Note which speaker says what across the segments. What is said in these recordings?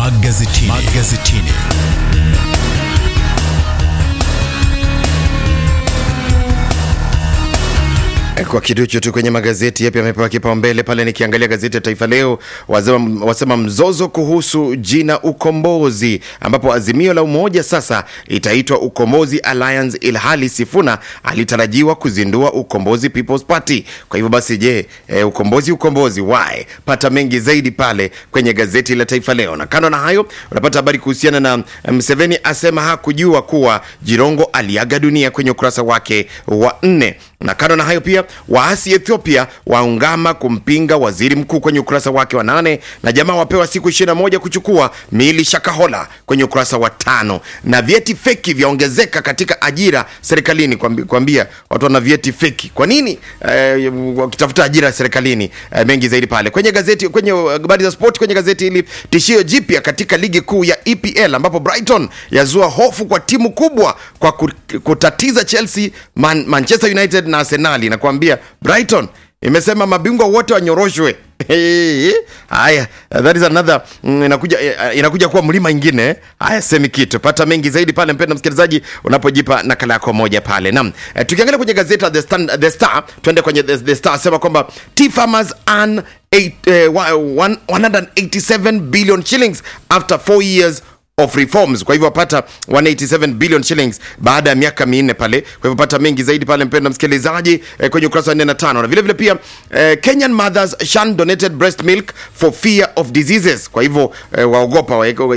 Speaker 1: Magazetini.
Speaker 2: Kwa kiduchu tu kwenye magazeti yapi yamepewa kipaumbele pale, nikiangalia gazeti ya Taifa Leo wasema mzozo kuhusu jina Ukombozi, ambapo azimio la umoja sasa itaitwa Ukombozi Alliance, ilhali Sifuna alitarajiwa kuzindua Ukombozi People's Party. Kwa hivyo basi je, Ukombozi why? Pata mengi zaidi pale kwenye gazeti la Taifa Leo. Na kando na hayo unapata habari kuhusiana na Museveni asema hakujua kuwa Jirongo aliaga dunia kwenye ukurasa wake wa 4. Na kando na hayo pia waasi Ethiopia waungama kumpinga waziri mkuu kwenye ukurasa wake wa 8, na jamaa wapewa siku 21 kuchukua miili Shakahola kwenye ukurasa wa 5. Na vyeti feki vyaongezeka katika ajira serikalini, kuambia watu wana vyeti feki. Kwa nini? Wakitafuta ajira serikalini. Mengi zaidi pale kwenye gazeti, kwenye habari za sport kwenye gazeti hili. Tishio jipya katika ligi kuu ya EPL, ambapo Brighton yazua hofu kwa timu kubwa kwa kutatiza Chelsea, Manchester United na Arsenal. Na kuambia Brighton imesema mabingwa wote wanyoroshwe. Haya, that is another inakuja kuwa mlima ingine. Haya, semi kitu. Pata mengi zaidi pale mpendwa msikilizaji unapojipa nakala yako moja pale. Naam, tukiangalia kwenye gazeti The Star, twende kwenye The Star, sema kwamba tea farmers earn 187 billion shillings after 4 years of reforms. Kwa hivyo wapata 187 billion shillings baada ya miaka 4 pale. Kwa hivyo pata mengi zaidi pale mpendwa msikilizaji kwenye ukurasa wa 4 na 5. Na vile vile pia Kenyan mothers shun donated breast milk for fear of diseases. Kwa hivyo waogopa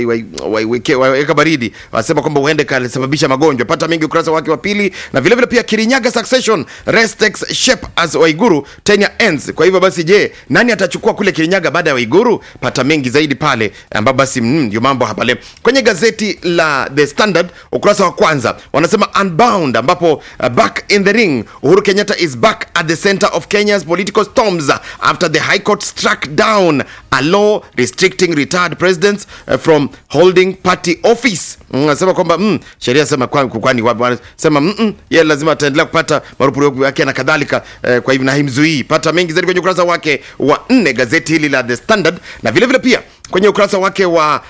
Speaker 2: waweka baridi, wasema kwamba huende kasababisha magonjwa. Pata mengi ukurasa wake wa 2. Na vile vile pia Kirinyaga succession rest takes shape as Waiguru tenure ends. Kwa hivyo basi je, nani atachukua kule Kirinyaga baada ya Waiguru? Pata mengi zaidi pale, ambapo basi ndio mambo hapa leo. Kwenye gazeti la The Standard ukurasa wa kwanza wanasema Unbound, ambapo back in the ring, Uhuru Kenyatta is back at the center of Kenya's political storms after the High Court struck down a law restricting retired presidents from holding party office. Anasema kwamba sheria sema kwani sema yeye lazima ataendelea kupata marupurupu yake na kadhalika, kwa hivyo na himzuii. Pata mengi zaidi kwenye ukurasa wake wa 4 gazeti hili la The Standard. Na vile vile pia kwenye ukurasa wake wa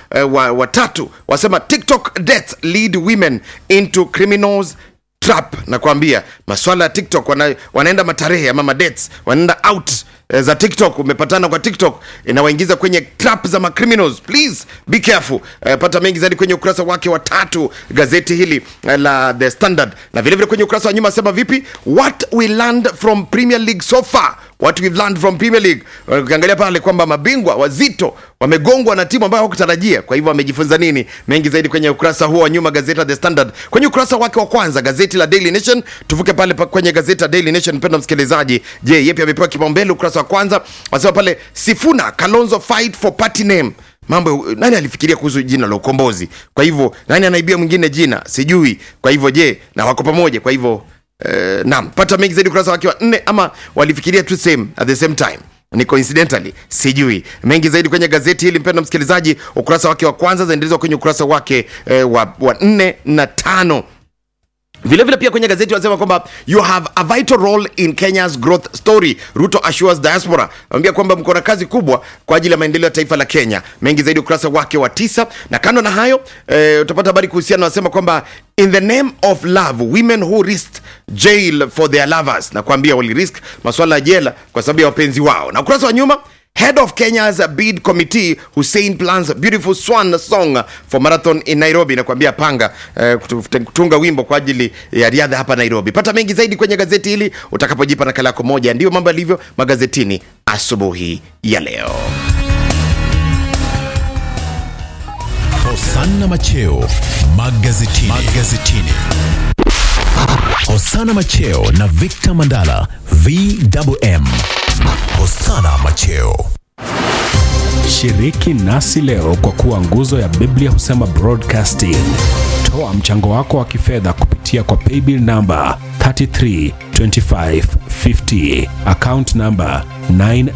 Speaker 2: 3 wasema TikTok deaths lead women into criminals trap. Na kuambia masuala ya TikTok wanaenda matarehe ama madeaths, wanaenda out za TikTok. Umepatana kwa TikTok inawaingiza kwenye trap za criminals. Please be careful. Pata mengi zaidi kwenye ukurasa wake wa 3 gazeti hili la The Standard. Na vile vile kwenye ukurasa wa nyuma sema vipi, what we learned from Premier League so far. What we've learned from Premier League. Ukiangalia pale kwamba mabingwa wazito wamegongwa na timu ambayo hawakutarajia. Kwa hivyo wamejifunza nini? Mengi zaidi kwenye ukurasa huo wa nyuma gazeti la The Standard. Kwenye ukurasa wake wa kwanza gazeti la Daily Nation, tuvuke pale kwenye gazeti la Daily Nation mpendwa msikilizaji. Je, yepi amepewa kipaumbele ukurasa wa kwanza? Wasema pale Sifuna Kalonzo fight for party name. Mambo, nani alifikiria kuhusu jina la Ukombozi? Kwa hivyo nani anaibia mwingine jina? Sijui. Kwa hivyo je, na wako pamoja? Kwa hivyo naam, pata mengi zaidi ukurasa wake wa 4, ama walifikiria tu same at the same time, ni coincidentally, sijui. Mengi zaidi kwenye gazeti hili mpendwa msikilizaji ukurasa wake wa kwanza, zaendelezwa kwenye ukurasa wake wa 4 na 5. Vile vile pia kwenye gazeti wanasema kwamba you have a vital role in Kenya's growth story. Ruto assures diaspora. Anambia kwamba mko na kazi kubwa kwa ajili ya maendeleo ya taifa la Kenya. Mengi zaidi ukurasa wake wa 9. Na kando na hayo utapata habari kuhusiana, wanasema kwamba in the name of love, women who risked jail for their lovers. Na kuambia wali risk masuala ya jela kwa sababu ya wapenzi wao. Na ukurasa wa nyuma, Head of Kenya's bid committee Hussein plans beautiful swan song for marathon in Nairobi. Na kuambia panga kutunga wimbo kwa ajili ya riadha hapa Nairobi. Pata mengi zaidi kwenye gazeti hili utakapojipa nakala yako moja. Ndio mambo yalivyo magazetini asubuhi ya leo.
Speaker 1: Hosana Macheo magazetini. Hosana Macheo na Victor Mandala VMM. Hosana Macheo.
Speaker 3: Shiriki nasi leo kwa kuwa nguzo ya Biblia Husema Broadcasting. Toa mchango wako wa kifedha kupitia kwa paybill number 332550, account number 9